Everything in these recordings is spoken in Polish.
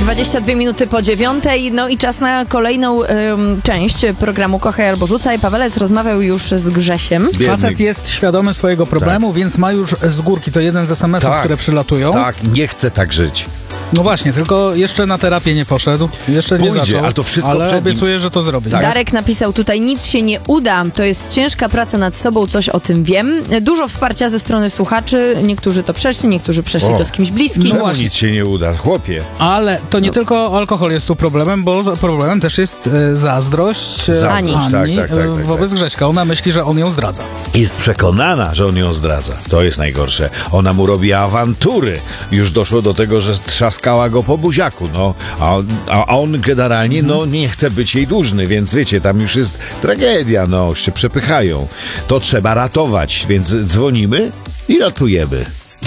22 minuty po 9:00, no i czas na kolejną część programu Kochaj albo Rzucaj. Pawelec rozmawiał już z Grzesiem. Biedny. Facet jest świadomy swojego problemu, więc ma już z górki, to jeden z SMS-ów, które przylatują. Tak, nie chce tak żyć. No właśnie, tylko jeszcze na terapię nie poszedł, jeszcze nie zaczął, ale to wszystko ale przed nim. obiecuje, że to zrobi. Tak. Darek napisał tutaj: nic się nie uda, to jest ciężka praca nad sobą, coś o tym wiem. Dużo wsparcia ze strony słuchaczy, niektórzy to przeszli, niektórzy przeszli to z kimś bliskim. Czemu właśnie. nic się nie uda, chłopie? Ale to nie tylko alkohol jest tu problemem, bo problemem też jest zazdrość Ani. Ani Tak. wobec Grześka. Ona myśli, że on ją zdradza. Jest przekonana, że on ją zdradza. To jest najgorsze. Ona mu robi awantury. Już doszło do tego, że trzaskała go po buziaku, no. A on generalnie, no, nie chce być jej dłużny, więc wiecie, tam już jest tragedia, no, się przepychają. To trzeba ratować, więc dzwonimy i ratujemy.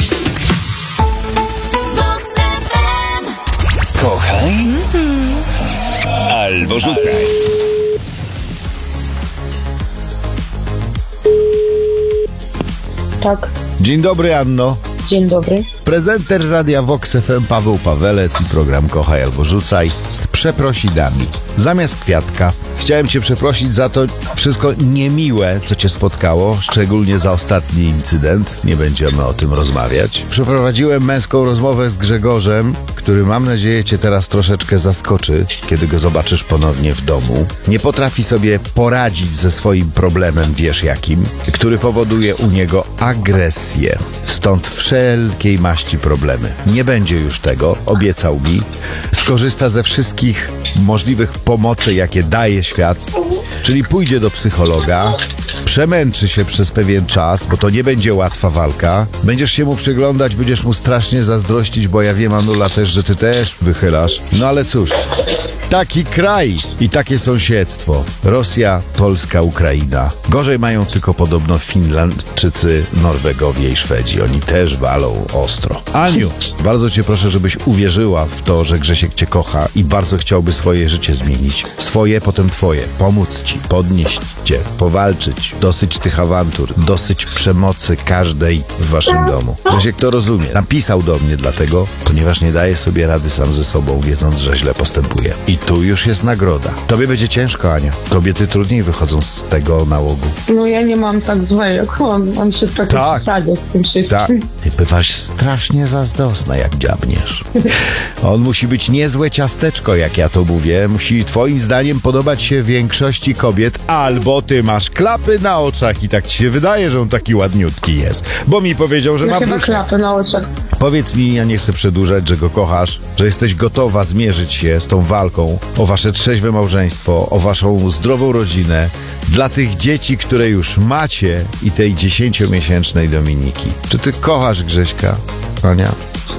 Kochaj albo rzucaj. Tak, Dzień dobry, Anno. dzień dobry. Prezenter Radia Vox FM Paweł Pawelec i program Kochaj albo Rzucaj z przeprosinami. Zamiast kwiatka. Chciałem cię przeprosić za to wszystko niemiłe, co cię spotkało, szczególnie za ostatni incydent. Nie będziemy o tym rozmawiać. Przeprowadziłem męską rozmowę z Grzegorzem, który, mam nadzieję, cię teraz troszeczkę zaskoczy, kiedy go zobaczysz ponownie w domu. Nie potrafi sobie poradzić ze swoim problemem, wiesz jakim, który powoduje u niego agresję. Stąd wszelkiej maści problemy. Nie będzie już tego, obiecał mi. Skorzysta ze wszystkich możliwych pomocy, jakie daje świat, czyli pójdzie do psychologa, przemęczy się przez pewien czas, bo to nie będzie łatwa walka. Będziesz się mu przyglądać, będziesz mu strasznie zazdrościć, bo ja wiem, Anula, też, że ty też wychylasz. No ale cóż, taki kraj i takie sąsiedztwo. Rosja, Polska, Ukraina. Gorzej mają tylko podobno Finlandczycy, Norwegowie i Szwedzi. Oni też walą ostro. Aniu, bardzo cię proszę, żebyś uwierzyła w to, że Grzesiek cię kocha i bardzo chciałby swoje życie zmienić. Swoje, potem twoje. Pomóc ci, podnieść cię, powalczyć. Dosyć tych awantur, dosyć przemocy każdej w waszym domu. Grzesiek to rozumie. Napisał do mnie dlatego, ponieważ nie daje sobie rady sam ze sobą, wiedząc, że źle postępuje. I tu już jest nagroda. Tobie będzie ciężko, Ania. Kobiety trudniej wychodzą z tego nałogu. No ja nie mam tak złe jak on się trochę Tak. przesadza z tym wszystkim. Tak. Ty bywasz strasznie zazdrosna, jak dziabniesz. On musi być niezłe ciasteczko, jak ja to mówię. Musi twoim zdaniem podobać się większości kobiet, albo ty masz klapy na oczach i tak ci się wydaje, że on taki ładniutki jest. Bo mi powiedział, że Ja ma chyba brzuszek. klapy na oczach. Powiedz mi, ja nie chcę przedłużać, że go kochasz, że jesteś gotowa zmierzyć się z tą walką o wasze trzeźwe małżeństwo, o waszą zdrową rodzinę, dla tych dzieci, które już macie i tej 10-miesięcznej Dominiki. Czy ty kochasz Grześka, Ania?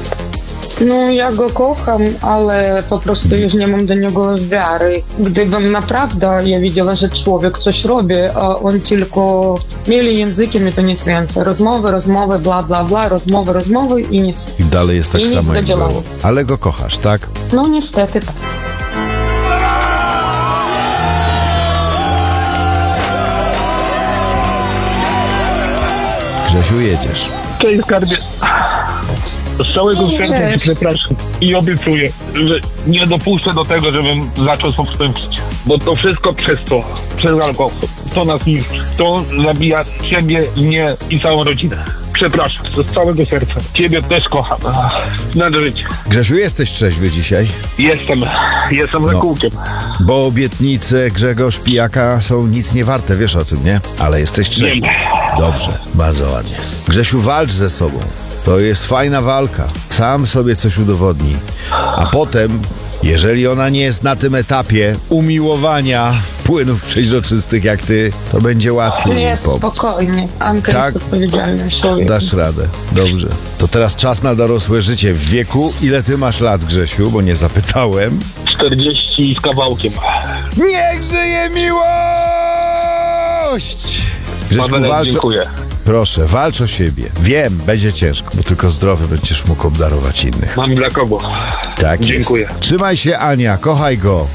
No ja go kocham, ale po prostu już nie mam do niego wiary. Gdybym naprawdę ja widziała, że człowiek coś robi, a on tylko mieli językiem i to nic więcej. Rozmowy, bla bla bla, rozmowy i nic. I dalej jest tak I nic samo do jak działania. było. Ale go kochasz, tak? No niestety tak. Grzesiu, jedziesz. Cześć skarbie. Z całego serca cię Cześć. przepraszam i obiecuję, że nie dopuszczę do tego, żebym zaczął sobie pić. Bo to wszystko przez alkohol. To nas niszczy. To zabija siebie, mnie i całą rodzinę. Przepraszam, z całego serca. Ciebie też kocham. Na życie. Grzesiu, jesteś trzeźwy dzisiaj? Jestem za kółkiem. Bo obietnice Grzegorz Pijaka są nic nie warte, wiesz o tym, nie? Ale jesteś trzeźwy. Wiem. Dobrze, bardzo ładnie. Grzesiu, walcz ze sobą. To jest fajna walka. Sam sobie coś udowodnij. A potem, jeżeli ona nie jest na tym etapie umiłowania płynów przeźroczystych jak ty, to będzie łatwiej jej Nie, pomóc. spokojnie. Anka Tak? jest odpowiedzialnym człowiekiem. Dasz radę. Dobrze. To teraz czas na dorosłe życie. W wieku, ile ty masz lat, Grzesiu? Bo nie zapytałem. 40 z kawałkiem. Niech żyje miłość! Grześku, Pawełek, walcz... dziękuję. Proszę, walcz o siebie. Wiem, będzie ciężko, bo tylko zdrowy będziesz mógł obdarować innych. Mam dla kogo. Tak jest. Dziękuję. Trzymaj się, Ania, kochaj go.